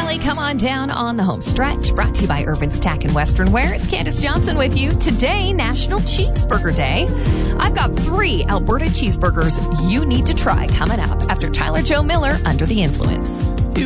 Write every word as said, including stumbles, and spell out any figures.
Valley, come on down on the home stretch. Brought to you by Urban's Tack and Western Wear. It's Candace Johnson with you. Today, National Cheeseburger Day. I've got three Alberta cheeseburgers you need to try coming up after Tyler Joe Miller, Under the Influence.